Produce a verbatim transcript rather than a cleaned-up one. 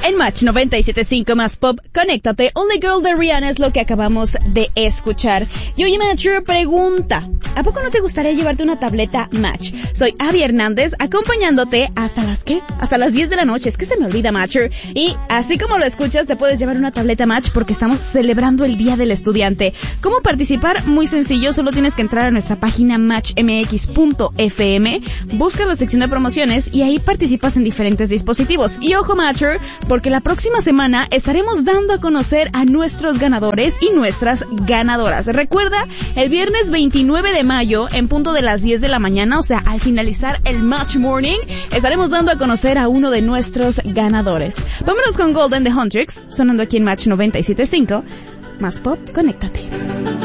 En Match noventa y siete punto cinco más Pop, conéctate. Only Girl de Rihanna es lo que acabamos de escuchar. Y oye, Matcher, pregunta, ¿a poco no te gustaría llevarte una tableta Match? Soy Abby Hernández, acompañándote hasta las, ¿qué? Hasta las diez de la noche. Es que se me olvida, Matcher. Y así como lo escuchas, te puedes llevar una tableta Match porque estamos celebrando el Día del Estudiante. ¿Cómo participar? Muy sencillo, solo tienes que entrar a nuestra página match m x punto f m, buscas la sección de promociones y ahí participas en diferentes dispositivos. Y ojo, Matcher, porque la próxima semana estaremos dando a conocer a nuestros ganadores y nuestras ganadoras. Recuerda, el viernes veintinueve de mayo, en punto de las diez de la mañana, o sea, al finalizar el Match Morning, estaremos dando a conocer a uno de nuestros ganadores. Vámonos con Golden de Huntrix, sonando aquí en Match noventa y siete punto cinco. Más Pop, conéctate.